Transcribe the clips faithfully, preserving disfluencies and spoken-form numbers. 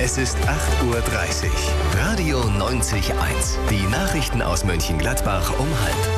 Es ist acht Uhr dreißig. Radio neunzig Komma eins. Die Nachrichten aus Mönchengladbach um halb.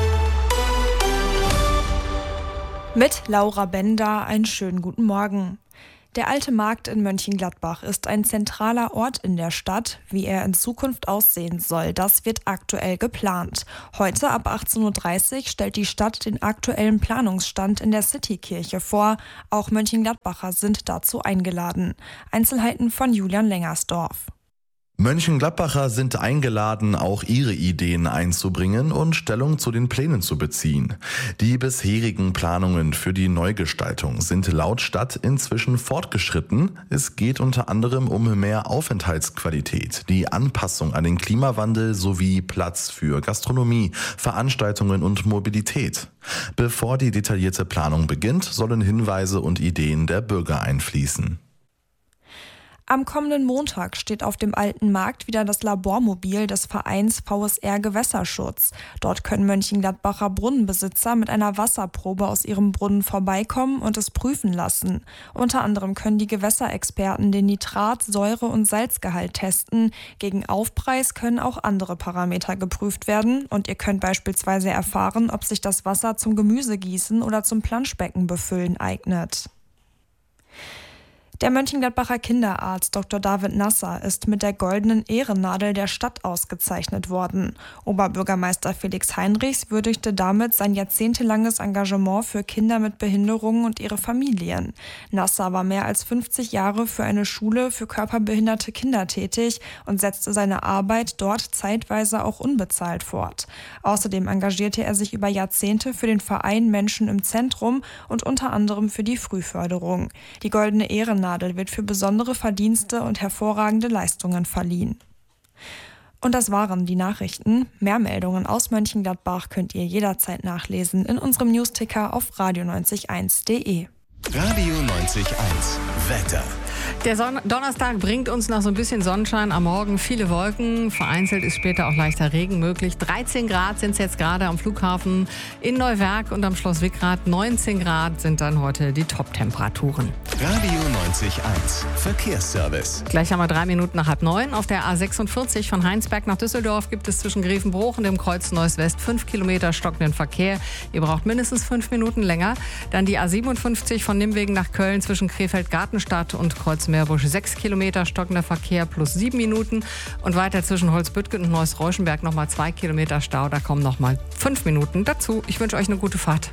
Mit Laura Bender einen schönen guten Morgen. Der Alte Markt in Mönchengladbach ist ein zentraler Ort in der Stadt. Wie er in Zukunft aussehen soll, das wird aktuell geplant. Heute ab achtzehn Uhr dreißig stellt die Stadt den aktuellen Planungsstand in der Citykirche vor. Auch Mönchengladbacher sind dazu eingeladen. Einzelheiten von Julian Lengersdorf. Mönchengladbacher sind eingeladen, auch ihre Ideen einzubringen und Stellung zu den Plänen zu beziehen. Die bisherigen Planungen für die Neugestaltung sind laut Stadt inzwischen fortgeschritten. Es geht unter anderem um mehr Aufenthaltsqualität, die Anpassung an den Klimawandel sowie Platz für Gastronomie, Veranstaltungen und Mobilität. Bevor die detaillierte Planung beginnt, sollen Hinweise und Ideen der Bürger einfließen. Am kommenden Montag steht auf dem Alten Markt wieder das Labormobil des Vereins V S R Gewässerschutz. Dort können Mönchengladbacher Brunnenbesitzer mit einer Wasserprobe aus ihrem Brunnen vorbeikommen und es prüfen lassen. Unter anderem können die Gewässerexperten den Nitrat-, Säure- und Salzgehalt testen. Gegen Aufpreis können auch andere Parameter geprüft werden und ihr könnt beispielsweise erfahren, ob sich das Wasser zum Gemüsegießen oder zum Planschbecken befüllen eignet. Der Mönchengladbacher Kinderarzt Doktor David Nasser ist mit der Goldenen Ehrennadel der Stadt ausgezeichnet worden. Oberbürgermeister Felix Heinrichs würdigte damit sein jahrzehntelanges Engagement für Kinder mit Behinderungen und ihre Familien. Nasser war mehr als fünfzig Jahre für eine Schule für körperbehinderte Kinder tätig und setzte seine Arbeit dort zeitweise auch unbezahlt fort. Außerdem engagierte er sich über Jahrzehnte für den Verein Menschen im Zentrum und unter anderem für die Frühförderung. Die Goldene Ehrennadel wird für besondere Verdienste und hervorragende Leistungen verliehen. Und das waren die Nachrichten. Mehr Meldungen aus Mönchengladbach könnt ihr jederzeit nachlesen in unserem Newsticker auf radio neunzig Komma eins punkt de. Radio neunzig Komma eins. Wetter. Der Son- Donnerstag bringt uns noch so ein bisschen Sonnenschein, am Morgen viele Wolken, vereinzelt ist später auch leichter Regen möglich. dreizehn Grad sind es jetzt gerade am Flughafen in Neuwerk und am Schloss Wickrath. neunzehn Grad sind dann heute die Top-Temperaturen. Radio neunzig Komma eins. Verkehrsservice. Gleich haben wir drei Minuten nach halb neun. Auf der A sechsundvierzig von Heinsberg nach Düsseldorf gibt es zwischen Grevenbroich und dem Kreuz Neuss West fünf Kilometer stockenden Verkehr. Ihr braucht mindestens fünf Minuten länger. Dann die A siebenundfünfzig von Nimwegen nach Köln zwischen Krefeld-Gartenstadt und Kreuz Meerbusch sechs Kilometer stockender Verkehr plus sieben Minuten. Und weiter zwischen Holzbüttgen und Neuss-Reuschenberg nochmal zwei Kilometer Stau. Da kommen nochmal fünf Minuten dazu. Ich wünsche euch eine gute Fahrt.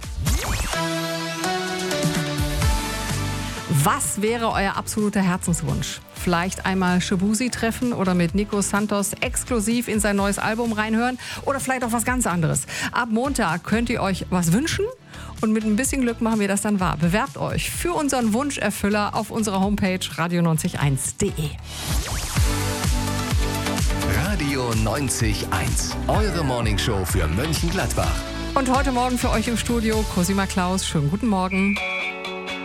Was wäre euer absoluter Herzenswunsch? Vielleicht einmal Shabuzi treffen oder mit Nico Santos exklusiv in sein neues Album reinhören? Oder vielleicht auch was ganz anderes. Ab Montag könnt ihr euch was wünschen und mit ein bisschen Glück machen wir das dann wahr. Bewerbt euch für unseren Wunscherfüller auf unserer Homepage radio neunzig Komma eins punkt de. Radio neunzig Komma eins. Eure Morningshow für Mönchengladbach. Und heute Morgen für euch im Studio Cosima Klaus. Schönen guten Morgen.